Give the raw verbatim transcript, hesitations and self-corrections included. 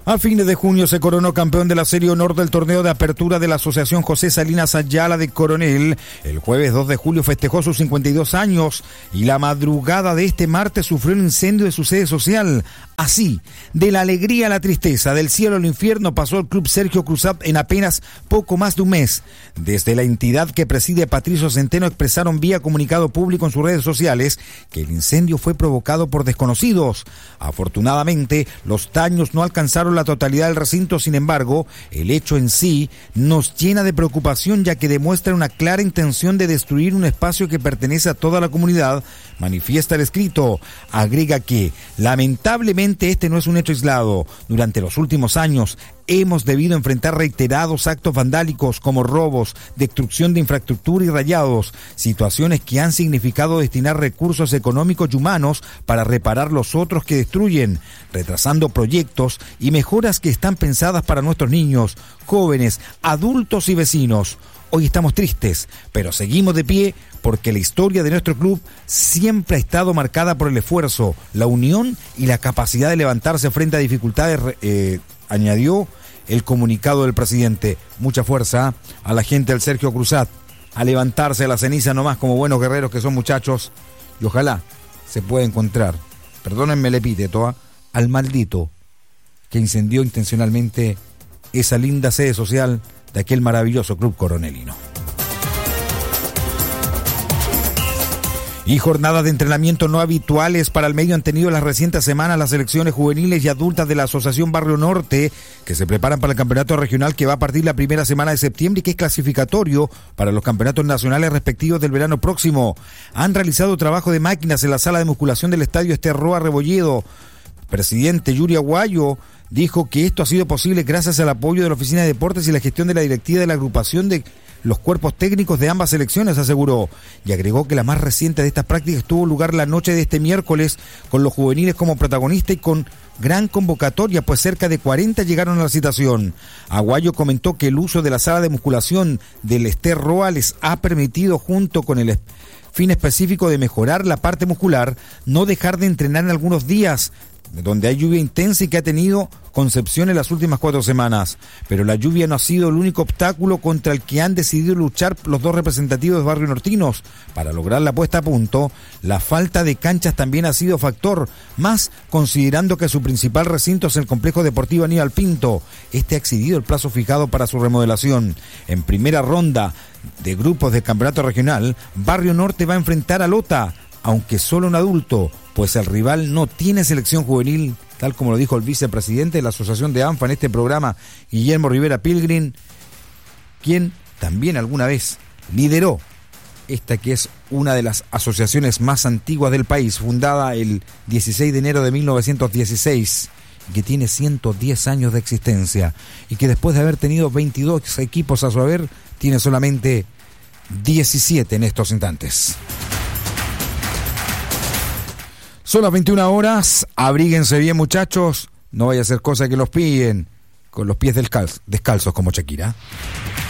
A fines de junio se coronó campeón de la Serie Honor del torneo de apertura de la Asociación José Salinas Ayala de Coronel. El jueves dos de julio festejó sus cincuenta y dos años y la madrugada de este martes sufrió un incendio de su sede social. Así, de la alegría a la tristeza, del cielo al infierno pasó el Club Sergio Cruzat en apenas poco más de un mes. Desde la entidad que preside Patricio Centeno expresaron vía comunicado público en sus redes sociales que el incendio fue provocado por desconocidos. Afortunadamente, los daños no alcanzaron la totalidad del recinto. Sin embargo, el hecho en sí nos llena de preocupación, ya que demuestra una clara intención de destruir un espacio que pertenece a toda la comunidad, manifiesta el escrito. Agrega que, lamentablemente, este no es un hecho aislado. Durante los últimos años hemos debido enfrentar reiterados actos vandálicos como robos, destrucción de infraestructura y rayados, situaciones que han significado destinar recursos económicos y humanos para reparar los otros que destruyen, retrasando proyectos y mejoras que están pensadas para nuestros niños, jóvenes, adultos y vecinos. Hoy estamos tristes, pero seguimos de pie porque la historia de nuestro club siempre ha estado marcada por el esfuerzo, la unión y la capacidad de levantarse frente a dificultades, eh, añadió el comunicado del presidente. Mucha fuerza a la gente del Sergio Cruzat, a levantarse a la ceniza nomás como buenos guerreros que son, muchachos, y ojalá se pueda encontrar, perdónenme el epíteto, ¿eh? al maldito que incendió intencionalmente esa linda sede social de aquel maravilloso club coronelino. Y jornadas de entrenamiento no habituales para el medio han tenido las recientes semanas las selecciones juveniles y adultas de la Asociación Barrio Norte, que se preparan para el campeonato regional que va a partir la primera semana de septiembre y que es clasificatorio para los campeonatos nacionales respectivos del verano próximo. Han realizado trabajo de máquinas en la sala de musculación del Estadio Esterroa Rebolledo. Presidente Yuri Aguayo dijo que esto ha sido posible gracias al apoyo de la Oficina de Deportes y la gestión de la directiva de la agrupación de los cuerpos técnicos de ambas selecciones, aseguró, y agregó que la más reciente de estas prácticas tuvo lugar la noche de este miércoles con los juveniles como protagonista y con gran convocatoria, pues cerca de cuarenta llegaron a la citación. Aguayo comentó que el uso de la sala de musculación del Ester Roa les ha permitido, junto con el fin específico de mejorar la parte muscular, no dejar de entrenar en algunos días donde hay lluvia intensa y que ha tenido Concepción en las últimas cuatro semanas. Pero la lluvia no ha sido el único obstáculo contra el que han decidido luchar los dos representativos de Barrio Nortinos. Para lograr la puesta a punto, la falta de canchas también ha sido factor, más considerando que su principal recinto es el complejo deportivo Aníbal Pinto. Este ha excedido el plazo fijado para su remodelación. En primera ronda de grupos del campeonato regional, Barrio Norte va a enfrentar a Lota, aunque solo un adulto, pues el rival no tiene selección juvenil, tal como lo dijo el vicepresidente de la Asociación de ANFA en este programa, Guillermo Rivera Pilgrim, quien también alguna vez lideró esta que es una de las asociaciones más antiguas del país, fundada el dieciséis de enero de mil novecientos dieciséis, que tiene ciento diez años de existencia y que después de haber tenido veintidós equipos a su haber, tiene solamente diecisiete en estos instantes. Son las veintiuna horas, abríguense bien, muchachos, no vaya a ser cosa que los pillen con los pies descalzos, descalzos como Shakira.